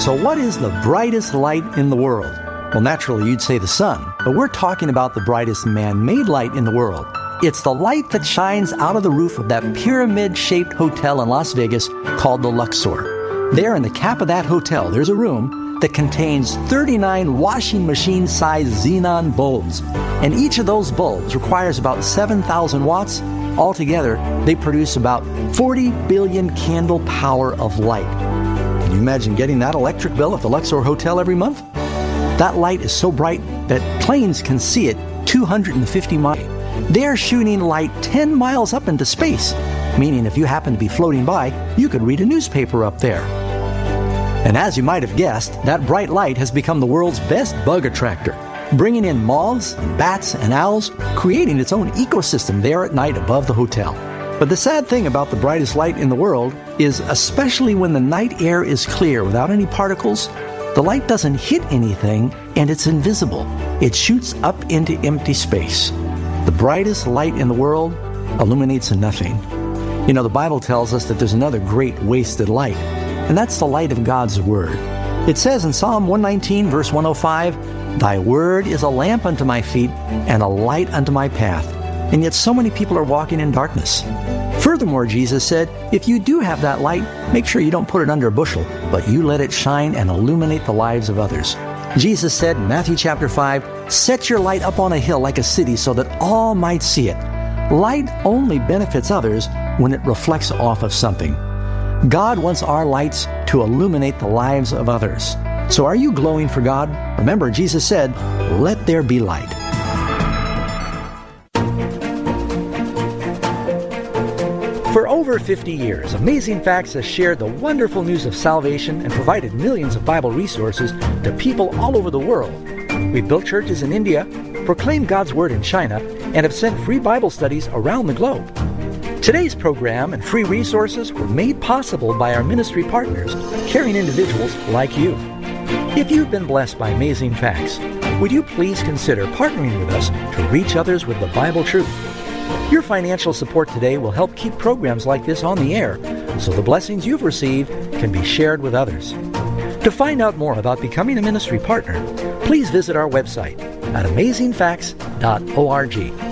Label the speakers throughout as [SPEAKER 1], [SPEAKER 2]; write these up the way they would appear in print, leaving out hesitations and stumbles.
[SPEAKER 1] So what is the brightest light in the world? Well, naturally, you'd say the sun, but we're talking about the brightest man-made light in the world. It's the light that shines out of the roof of that pyramid-shaped hotel in Las Vegas called the Luxor. There in the cap of that hotel, there's a room that contains 39 washing machine-sized xenon bulbs. And each of those bulbs requires about 7,000 watts. Altogether, they produce about 40 billion candle power of light. Can you imagine getting that electric bill at the Luxor Hotel every month? That light is so bright that planes can see it 250 miles. They're shooting light 10 miles up into space, meaning if you happen to be floating by, you could read a newspaper up there. And as you might have guessed, that bright light has become the world's best bug attractor, bringing in moths, and bats, and owls, creating its own ecosystem there at night above the hotel. But the sad thing about the brightest light in the world is, especially when the night air is clear without any particles, the light doesn't hit anything and it's invisible. It shoots up into empty space. The brightest light in the world illuminates nothing. You know, the Bible tells us that there's another great wasted light, and that's the light of God's Word. It says in Psalm 119, verse 105, "Thy word is a lamp unto my feet and a light unto my path." And yet so many people are walking in darkness. Furthermore, Jesus said, if you do have that light, make sure you don't put it under a bushel, but you let it shine and illuminate the lives of others. Jesus said in Matthew chapter 5, "Set your light up on a hill like a city so that all might see it." Light only benefits others when it reflects off of something. God wants our lights to illuminate the lives of others. So are you glowing for God? Remember, Jesus said, "Let there be light." For over 50 years, Amazing Facts has shared the wonderful news of salvation and provided millions of Bible resources to people all over the world. We've built churches in India, proclaimed God's Word in China, and have sent free Bible studies around the globe. Today's program and free resources were made possible by our ministry partners, caring individuals like you. If you've been blessed by Amazing Facts, would you please consider partnering with us to reach others with the Bible truth? Your financial support today will help keep programs like this on the air, so the blessings you've received can be shared with others. To find out more about becoming a ministry partner, please visit our website at amazingfacts.org.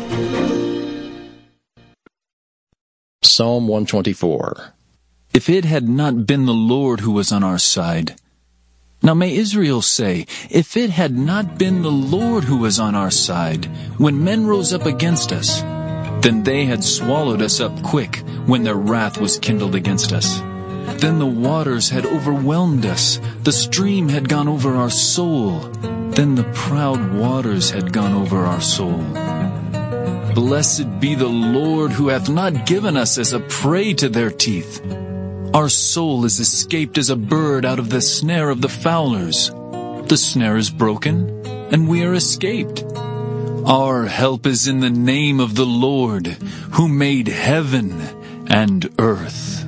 [SPEAKER 2] Psalm 124.
[SPEAKER 3] If it had not been the Lord who was on our side. Now may Israel say, if it had not been the Lord who was on our side, when men rose up against us, then they had swallowed us up quick when their wrath was kindled against us. Then the waters had overwhelmed us, the stream had gone over our soul, then the proud waters had gone over our soul. Blessed be the Lord who hath not given us as a prey to their teeth. Our soul is escaped as a bird out of the snare of the fowlers. The snare is broken, and we are escaped. Our help is in the name of the Lord, who made heaven and earth.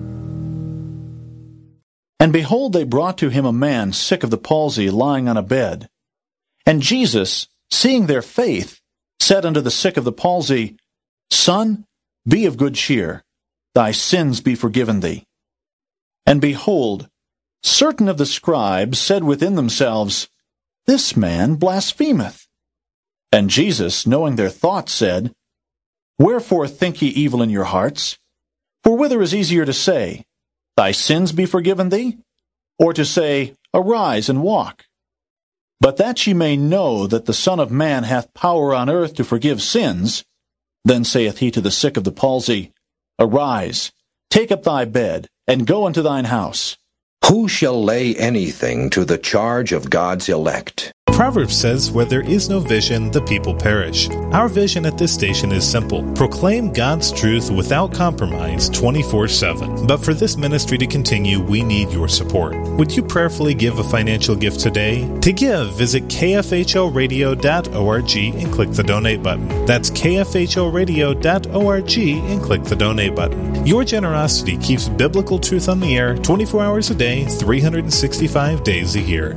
[SPEAKER 4] And behold, they brought to him a man sick of the palsy, lying on a bed. And Jesus, seeing their faith, said unto the sick of the palsy, Son, be of good cheer, thy sins be forgiven thee. And behold, certain of the scribes said within themselves, This man blasphemeth. And Jesus, knowing their thoughts, said, Wherefore think ye evil in your hearts? For whither is easier to say, Thy sins be forgiven thee? Or to say, Arise and walk? But that ye may know that the Son of Man hath power on earth to forgive sins, then saith he to the sick of the palsy, Arise, take up thy bed, and go unto thine house.
[SPEAKER 5] Who shall lay anything to the charge of God's elect?
[SPEAKER 6] Proverbs says, where there is no vision, the people perish. Our vision at this station is simple. Proclaim God's truth without compromise 24/7. But for this ministry to continue, we need your support. Would you prayerfully give a financial gift today? To give, visit kfhoradio.org and click the donate button. That's kfhoradio.org and click the donate button. Your generosity keeps biblical truth on the air 24 hours a day, 365 days a year.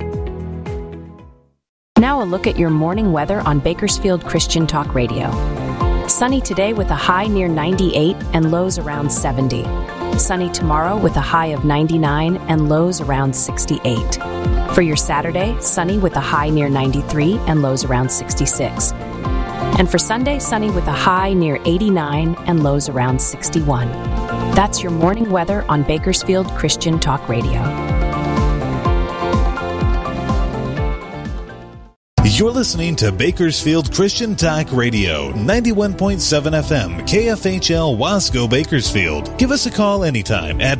[SPEAKER 7] Now a look at your morning weather on Bakersfield Christian Talk Radio. Sunny today with a high near 98 and lows around 70. sunny tomorrow with a high of 99 and lows around 68. For your Saturday, sunny with a high near 93 and lows around 66. And for Sunday, sunny with a high near 89 and lows around 61. That's your morning weather on Bakersfield Christian Talk Radio.
[SPEAKER 6] You're listening to Bakersfield Christian Talk Radio, 91.7 FM, KFHL Wasco, Bakersfield. Give us a call anytime at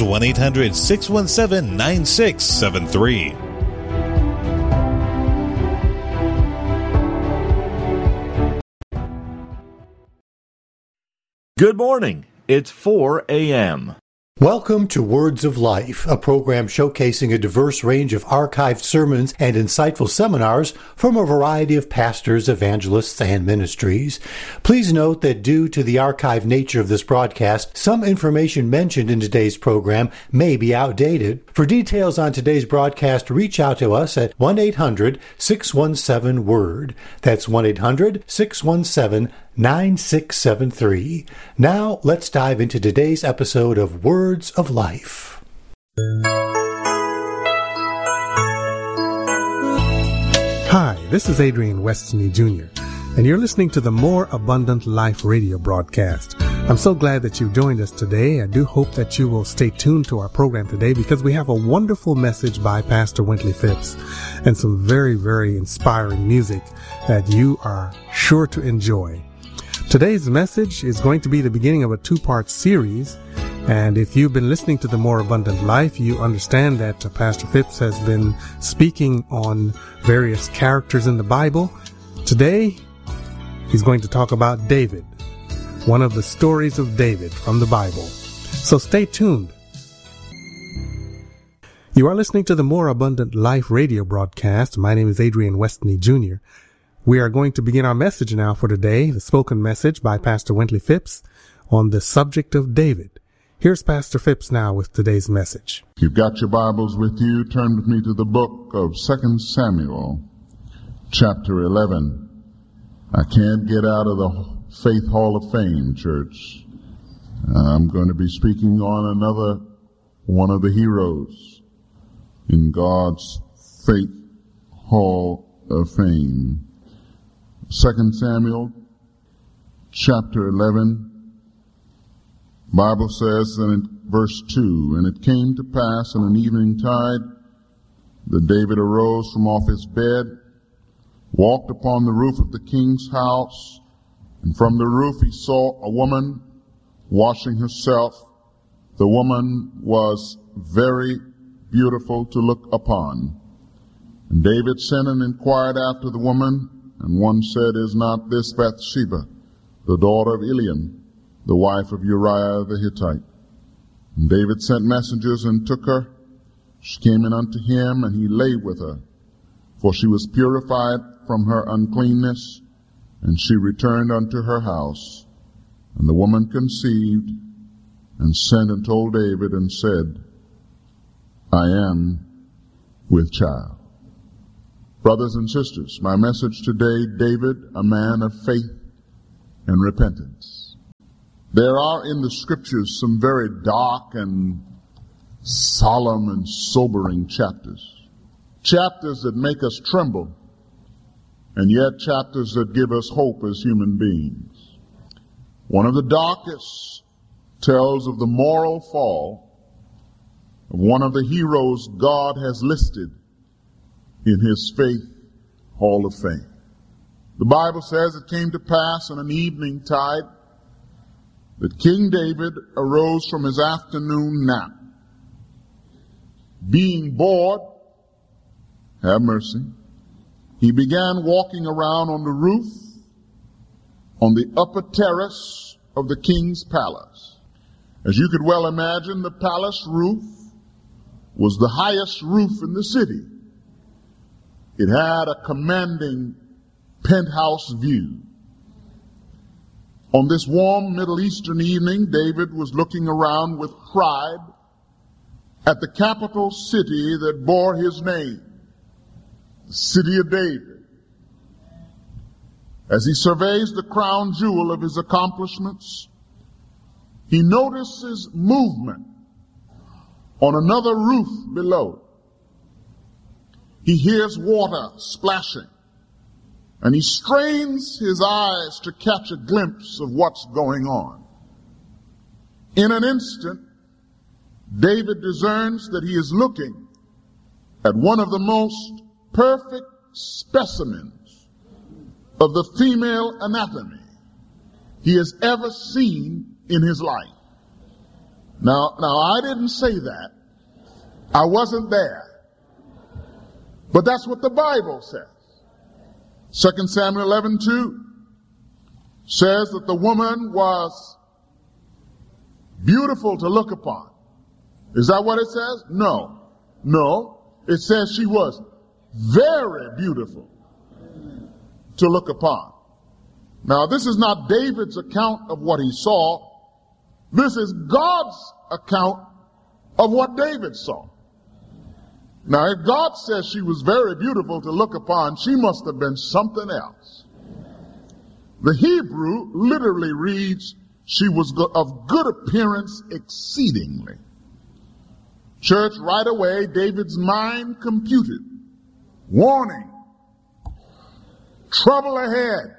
[SPEAKER 6] 1-800-617-9673.
[SPEAKER 8] Good morning. It's 4 a.m.
[SPEAKER 9] Welcome to Words of Life, a program showcasing a diverse range of archived sermons and insightful seminars from a variety of pastors, evangelists, and ministries. Please note that due to the archived nature of this broadcast, some information mentioned in today's program may be outdated. For details on today's broadcast, reach out to us at 1-800-617-WORD. That's 1-800-617-9673. Now, let's dive into today's episode of Words of Life.
[SPEAKER 10] Hi, this is Adrian Westoney Jr., and you're listening to the More Abundant Life radio broadcast. I'm so glad that you've joined us today. I do hope that you will stay tuned to our program today because we have a wonderful message by Pastor Wintley Phipps and some very, very inspiring music that you are sure to enjoy. Today's message is going to be the beginning of a two-part series, and if you've been listening to the More Abundant Life, you understand that Pastor Phipps has been speaking on various characters in the Bible. Today, he's going to talk about David, one of the stories of David from the Bible. So stay tuned. You are listening to the More Abundant Life radio broadcast. My name is Adrian Westoney Jr. We are going to begin our message now for today, the spoken message by Pastor Wintley Phipps on the subject of David. Here's Pastor Phipps now with today's message.
[SPEAKER 11] If you've got your Bibles with you, turn with me to the book of 2 Samuel, chapter 11. I can't get out of the Faith Hall of Fame, church. I'm going to be speaking on another one of the heroes in God's Faith Hall of Fame. 2 Samuel chapter 11, Bible says in verse 2, And it came to pass in an evening tide that David arose from off his bed, walked upon the roof of the king's house, and from the roof he saw a woman washing herself. The woman was very beautiful to look upon. And David sent and inquired after the woman, and one said, Is not this Bathsheba, the daughter of Eliam, the wife of Uriah the Hittite? And David sent messengers and took her. She came in unto him, and he lay with her, for she was purified from her uncleanness, and she returned unto her house. And the woman conceived, and sent and told David, and said, I am with child. Brothers and sisters, my message today, David, a man of faith and repentance. There are in the scriptures some very dark and solemn and sobering chapters. Chapters that make us tremble, and yet chapters that give us hope as human beings. One of the darkest tells of the moral fall of one of the heroes God has listed in his Faith Hall of Fame. The Bible says it came to pass in an evening tide that King David arose from his afternoon nap. Being bored, have mercy, he began walking around on the roof, on the upper terrace of the king's palace. As you could well imagine, the palace roof was the highest roof in the city. It had a commanding penthouse view. On this warm Middle Eastern evening, David was looking around with pride at the capital city that bore his name, the city of David. As he surveys the crown jewel of his accomplishments, he notices movement on another roof below. He hears water splashing, and he strains his eyes to catch a glimpse of what's going on. In an instant, David discerns that he is looking at one of the most perfect specimens of the female anatomy he has ever seen in his life. Now I didn't say that. I wasn't there. But that's what the Bible says. 2 Samuel 11:2 says that the woman was beautiful to look upon. Is that what it says? No. It says she was very beautiful to look upon. Now, this is not David's account of what he saw. This is God's account of what David saw. Now, if God says she was very beautiful to look upon, she must have been something else. The Hebrew literally reads, she was of good appearance exceedingly. Church, right away, David's mind computed. Warning. Trouble ahead.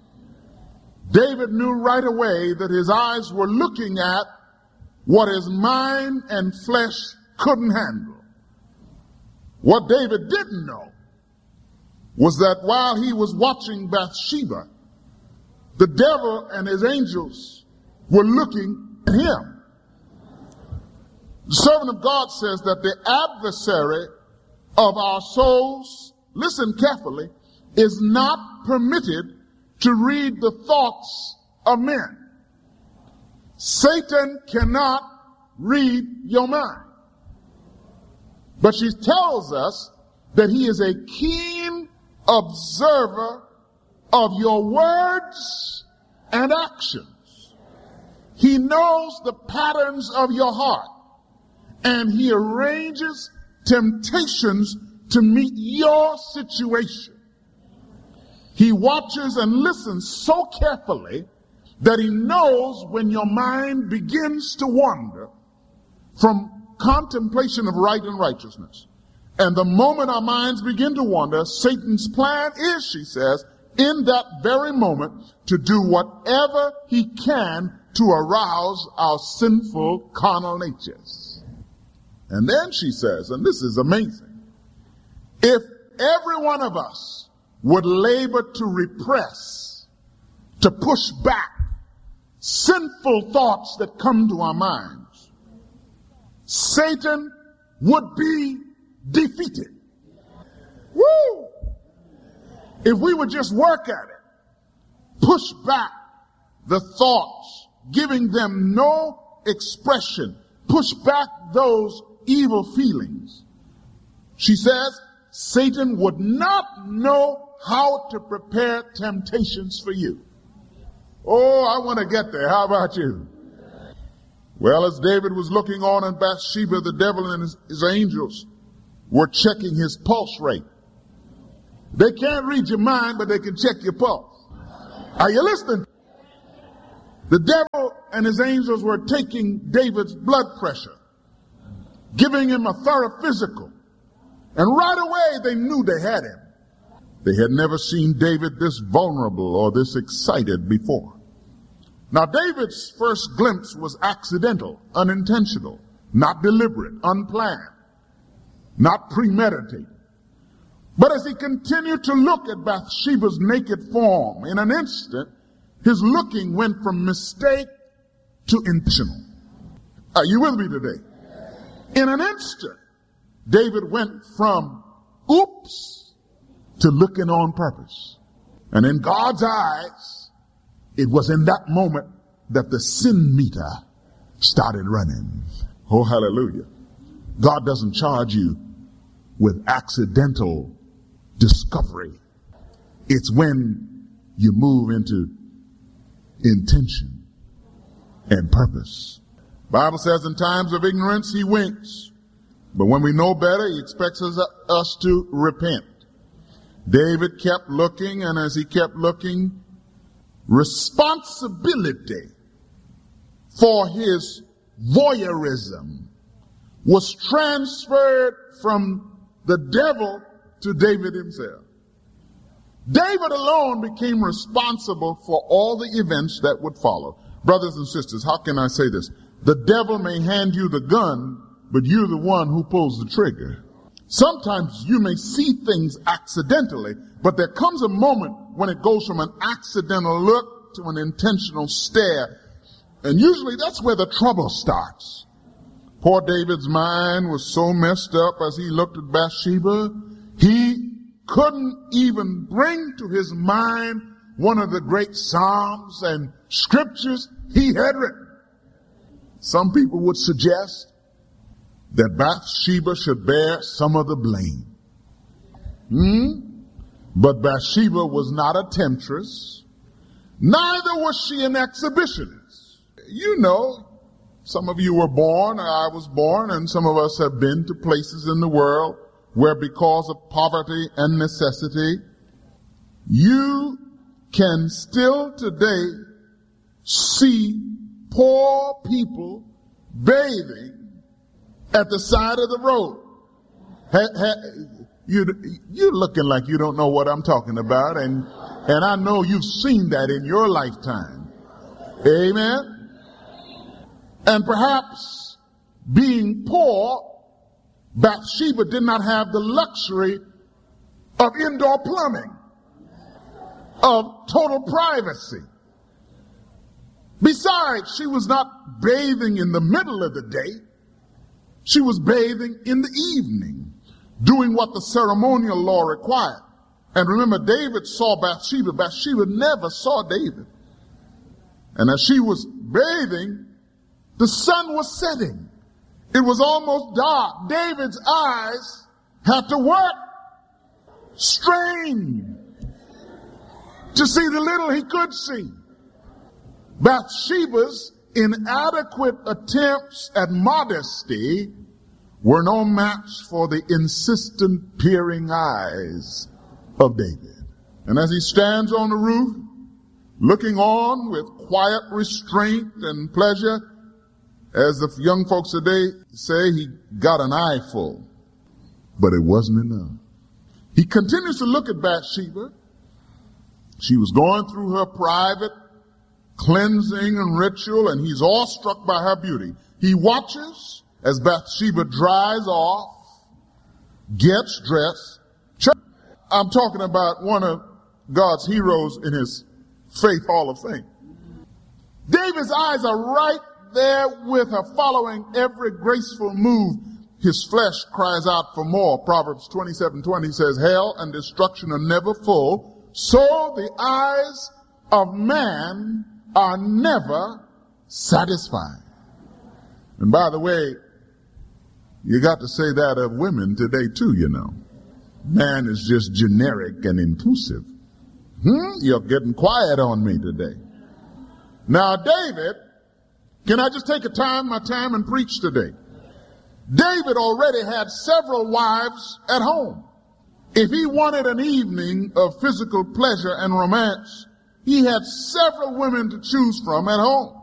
[SPEAKER 11] David knew right away that his eyes were looking at what his mind and flesh couldn't handle. What David didn't know was that while he was watching Bathsheba, the devil and his angels were looking at him. The servant of God says that the adversary of our souls, listen carefully, is not permitted to read the thoughts of men. Satan cannot read your mind. But she tells us that he is a keen observer of your words and actions. He knows the patterns of your heart, and he arranges temptations to meet your situation. He watches and listens so carefully that he knows when your mind begins to wander from contemplation of right and righteousness. And the moment our minds begin to wander, Satan's plan is, she says, in that very moment to do whatever he can to arouse our sinful carnal natures. And then she says, and this is amazing, if every one of us would labor to repress, to push back sinful thoughts that come to our minds, Satan would be defeated. Woo! If we would just work at it, push back the thoughts, giving them no expression, push back those evil feelings. She says Satan would not know how to prepare temptations for you. Oh, I want to get there. How about you? Well, as David was looking on in Bathsheba, the devil and his angels were checking his pulse rate. They can't read your mind, but they can check your pulse. Are you listening? The devil and his angels were taking David's blood pressure, giving him a thorough physical. And right away they knew they had him. They had never seen David this vulnerable or this excited before. Now, David's first glimpse was accidental, unintentional, not deliberate, unplanned, not premeditated. But as he continued to look at Bathsheba's naked form, in an instant, his looking went from mistake to intentional. Are you with me today? In an instant, David went from oops to looking on purpose. And in God's eyes, it was in that moment that the sin meter started running. Oh, hallelujah. God doesn't charge you with accidental discovery. It's when you move into intention and purpose. Bible says in times of ignorance, he winks. But when we know better, he expects us to repent. David kept looking, and as he kept looking, responsibility for his voyeurism was transferred from the devil to David himself. David alone became responsible for all the events that would follow. Brothers and sisters, how can I say this? The devil may hand you the gun, but you're the one who pulls the trigger. Sometimes you may see things accidentally, but there comes a moment when it goes from an accidental look to an intentional stare. And usually that's where the trouble starts. Poor David's mind was so messed up as he looked at Bathsheba, he couldn't even bring to his mind one of the great Psalms and scriptures he had written. Some people would suggest that Bathsheba should bear some of the blame. But Bathsheba was not a temptress. Neither was she an exhibitionist. You know, some of you were born, I was born, and some of us have been to places in the world where because of poverty and necessity, you can still today see poor people bathing at the side of the road. You're looking like you don't know what I'm talking about, and I know you've seen that in your lifetime. Amen? And perhaps being poor, Bathsheba did not have the luxury of indoor plumbing, of total privacy. Besides, she was not bathing in the middle of the day. She was bathing in the evening, doing what the ceremonial law required. And remember, David saw Bathsheba. Bathsheba never saw David. And as she was bathing, the sun was setting. It was almost dark. David's eyes had to work, strain, to see the little he could see. Bathsheba's inadequate attempts at modesty were no match for the insistent peering eyes of David. And as he stands on the roof, looking on with quiet restraint and pleasure, as the young folks today say, he got an eyeful, but it wasn't enough. He continues to look at Bathsheba. She was going through her private cleansing and ritual, and he's awestruck by her beauty. He watches as Bathsheba dries off, gets dressed. I'm talking about one of God's heroes in his Faith Hall of Fame. David's eyes are right there with her, following every graceful move. His flesh cries out for more. Proverbs 27:20 says, hell and destruction are never full, so the eyes of man are never satisfied. And by the way, you got to say that of women today too, you know. Man is just generic and inclusive. You're getting quiet on me today. Now, David, can I just take my time and preach today? David already had several wives at home. If he wanted an evening of physical pleasure and romance, he had several women to choose from at home.